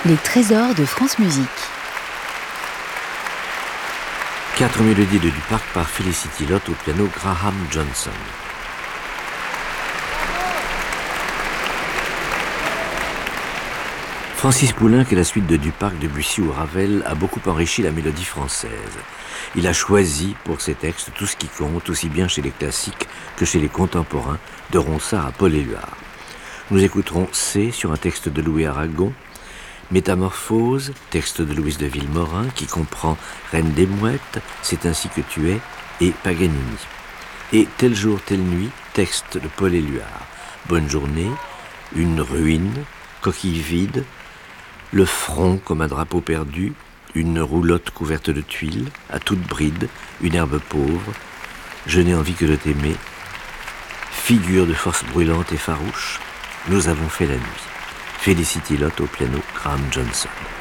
Les trésors de France Musique. 4 mélodies de Duparc par Felicity Lott au piano, Graham Johnson. Francis Poulenc, à la suite de Duparc, Debussy ou Ravel, a beaucoup enrichi la mélodie française. Il a choisi pour ses textes tout ce qui compte, aussi bien chez les classiques que chez les contemporains, de Ronsard à Paul Éluard. Nous écouterons C sur un texte de Louis Aragon, Métamorphose, texte de Louise de Villemorin, qui comprend Reine des Mouettes, C'est ainsi que tu es, et Paganini. Et Tel jour, telle nuit, texte de Paul Éluard. Bonne journée, une ruine, coquille vide, le front comme un drapeau perdu, une roulotte couverte de tuiles, à toute bride, une herbe pauvre, je n'ai envie que de t'aimer, figure de force brûlante et farouche, nous avons fait la nuit. Felicity Lott au piano, Graham Johnson.